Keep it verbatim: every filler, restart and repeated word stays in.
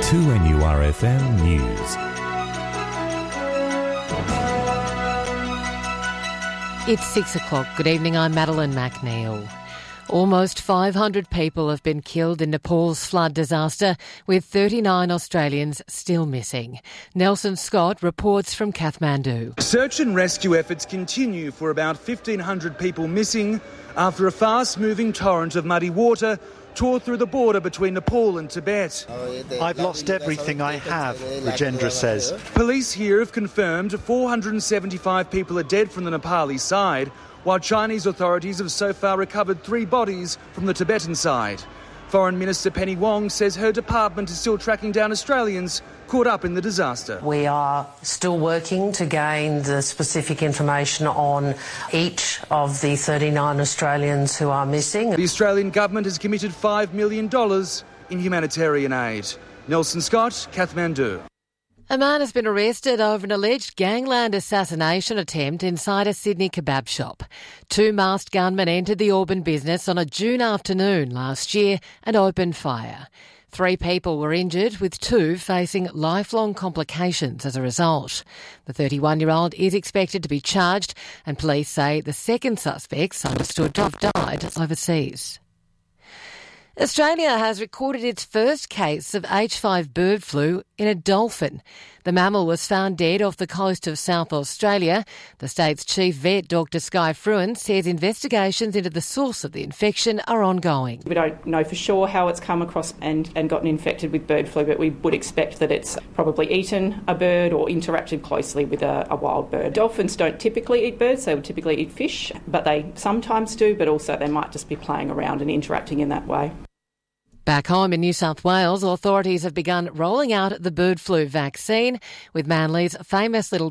two N U R F M News. It's six o'clock. Good evening, I'm Madeline McNeil. Almost five hundred people have been killed in Nepal's flood disaster, with thirty-nine Australians still missing. Nelson Scott reports from Kathmandu. Search and rescue efforts continue for about fifteen hundred people missing after a fast-moving torrent of muddy water tore through the border between Nepal and Tibet. I've lost everything I have, Rajendra says. Police here have confirmed four hundred seventy-five people are dead from the Nepali side, while Chinese authorities have so far recovered three bodies from the Tibetan side. Foreign Minister Penny Wong says her department is still tracking down Australians caught up in the disaster. We are still working to gain the specific information on each of the thirty-nine Australians who are missing. The Australian government has committed five million dollars in humanitarian aid. Nelson Scott, Kathmandu. A man has been arrested over an alleged gangland assassination attempt inside a Sydney kebab shop. Two masked gunmen entered the Auburn business on a June afternoon last year and opened fire. Three people were injured, with two facing lifelong complications as a result. The thirty-one-year-old is expected to be charged, and police say the second suspect's understood to have died overseas. Australia has recorded its first case of H five bird flu in a dolphin. The mammal was found dead off the coast of South Australia. The state's chief vet, Doctor Sky Fruin, says investigations into the source of the infection are ongoing. We don't know for sure how it's come across and, and gotten infected with bird flu, but we would expect that it's probably eaten a bird or interacted closely with a, a wild bird. Dolphins don't typically eat birds, they would typically eat fish, but they sometimes do, but also they might just be playing around and interacting in that way. Back home in New South Wales, authorities have begun rolling out the bird flu vaccine, with Manly's famous little